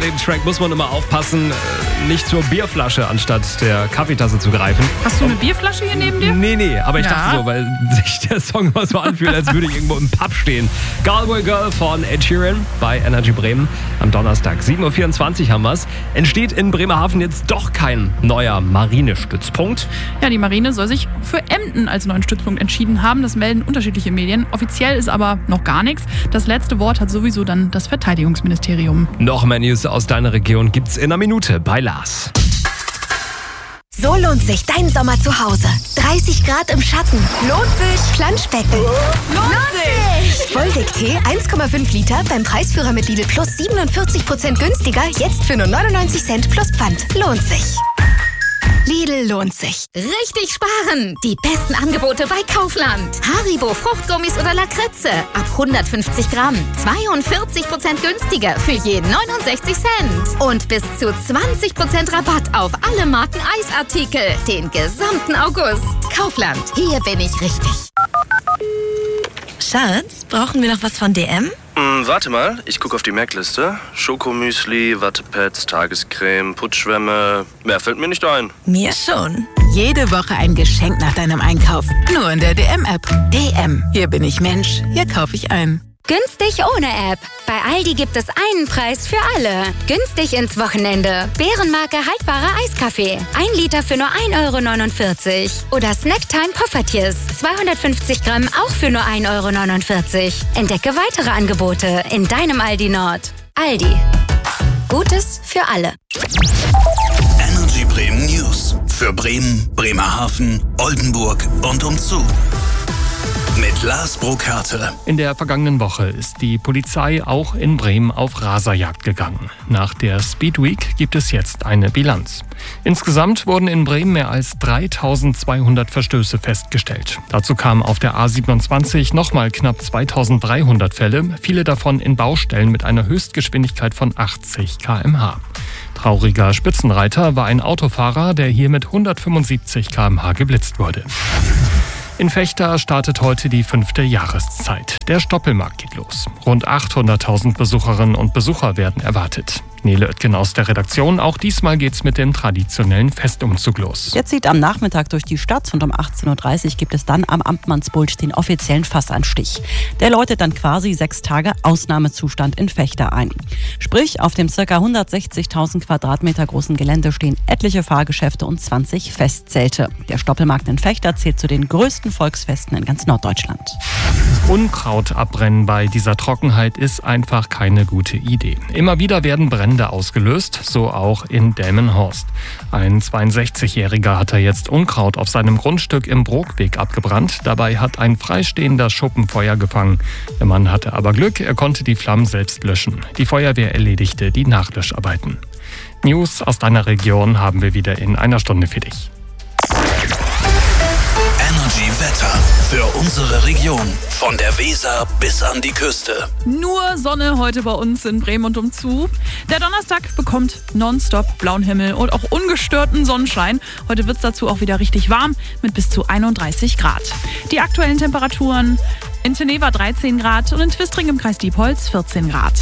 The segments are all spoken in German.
dem Track muss man immer aufpassen, nicht zur Bierflasche anstatt der Kaffeetasse zu greifen. Hast du eine Bierflasche hier neben dir? Nee, aber ich dachte so, weil sich der Song immer so anfühlt, als würde ich irgendwo im Pub stehen. Galway Girl von Ed Sheeran bei Energy Bremen. Am Donnerstag 7.24 Uhr haben wir's. Entsteht in Bremerhaven jetzt doch kein neuer Marinestützpunkt. Ja, die Marine soll sich für Emden als neuen Stützpunkt entschieden haben. Das melden unterschiedliche Medien. Offiziell ist aber noch gar nichts. Das letzte Wort hat sowieso dann das Verteidigungsministerium. Noch mehr News aus deiner Region gibt's in einer Minute bei Lars. So lohnt sich dein Sommer zu Hause. 30 Grad im Schatten. Lohnt sich. Planschbecken. Lohnt sich. Volldeck-Tee 1,5 Liter beim Preisführer mit Lidl Plus 47% günstiger. Jetzt für nur 99 Cent plus Pfand. Lohnt sich. Lidl lohnt sich. Richtig sparen! Die besten Angebote bei Kaufland. Haribo, Fruchtgummis oder Lakritze. Ab 150 Gramm. 42% günstiger für jeden 69 Cent. Und bis zu 20% Rabatt auf alle Marken Eisartikel. Den gesamten August. Kaufland. Hier bin ich richtig. Schatz, brauchen wir noch was von DM? Warte mal, ich gucke auf die Merkliste. Schokomüsli, Wattepads, Tagescreme, Putzschwämme. Mehr fällt mir nicht ein. Mir schon. Jede Woche ein Geschenk nach deinem Einkauf. Nur in der DM-App. DM. Hier bin ich Mensch. Hier kaufe ich ein. Günstig ohne App. Bei Aldi gibt es einen Preis für alle. Günstig ins Wochenende. Bärenmarke haltbarer Eiskaffee. 1 Liter für nur 1,49 €. Oder Snacktime Poffertjes. 250 Gramm auch für nur 1,49 €. Entdecke weitere Angebote in deinem Aldi Nord. Aldi. Gutes für alle. Energy Bremen News. Für Bremen, Bremerhaven, Oldenburg und umzu. Mit Lars Burkhardt. In der vergangenen Woche ist die Polizei auch in Bremen auf Raserjagd gegangen. Nach der Speed Week gibt es jetzt eine Bilanz. Insgesamt wurden in Bremen mehr als 3200 Verstöße festgestellt. Dazu kamen auf der A27 nochmal knapp 2300 Fälle, viele davon in Baustellen mit einer Höchstgeschwindigkeit von 80 km/h. Trauriger Spitzenreiter war ein Autofahrer, der hier mit 175 km/h geblitzt wurde. In Vechta startet heute die 5. Jahreszeit. Der Stoppelmarkt geht los. Rund 800.000 Besucherinnen und Besucher werden erwartet. Nele Oetken aus der Redaktion. Auch diesmal geht's mit dem traditionellen Festumzug los. Der zieht am Nachmittag durch die Stadt und um 18.30 Uhr gibt es dann am Amtmannsbulch den offiziellen Fassanstich. Der läutet dann quasi 6 Tage Ausnahmezustand in Vechta ein. Sprich, auf dem ca. 160.000 Quadratmeter großen Gelände stehen etliche Fahrgeschäfte und 20 Festzelte. Der Stoppelmarkt in Vechta zählt zu den größten Volksfesten in ganz Norddeutschland. Unkraut abbrennen bei dieser Trockenheit ist einfach keine gute Idee. Immer wieder werden Brände ausgelöst, so auch in Delmenhorst. Ein 62-Jähriger hat jetzt Unkraut auf seinem Grundstück im Brookweg abgebrannt. Dabei hat ein freistehender Schuppen Feuer gefangen. Der Mann hatte aber Glück, er konnte die Flammen selbst löschen. Die Feuerwehr erledigte die Nachlöscharbeiten. News aus deiner Region haben wir wieder in einer Stunde für dich. Energy Wetter für unsere Region. Von der Weser bis an die Küste. Nur Sonne heute bei uns in Bremen und umzu. Der Donnerstag bekommt nonstop blauen Himmel und auch ungestörten Sonnenschein. Heute wird es dazu auch wieder richtig warm mit bis zu 31 Grad. Die aktuellen Temperaturen: in Teneva 13 Grad und in Twistring im Kreis Diepholz 14 Grad.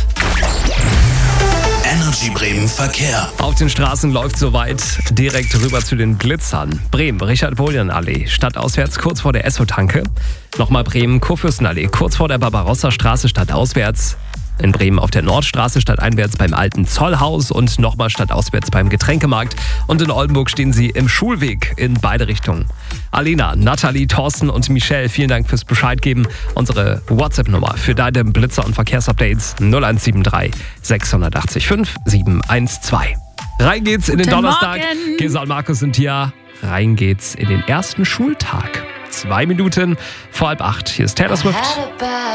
Energy Bremen Verkehr. Auf den Straßen läuft soweit direkt rüber zu den Blitzern. Bremen, Richard-Wohlen-Allee, stadtauswärts kurz vor der Esso-Tanke. Nochmal Bremen, Kurfürstenallee, kurz vor der Barbarossa-Straße stadtauswärts. In Bremen auf der Nordstraße stadteinwärts beim alten Zollhaus und nochmal stadtauswärts beim Getränkemarkt. Und in Oldenburg stehen sie im Schulweg in beide Richtungen. Alena, Nathalie, Thorsten und Michelle, vielen Dank fürs Bescheid geben. Unsere WhatsApp-Nummer für deine Blitzer- und Verkehrsupdates 0173 680 5712. Rein geht's in den Donnerstag. Gesa und Markus sind hier. Rein geht's in den ersten Schultag. 2 Minuten vor 7:30. Hier ist Taylor Swift.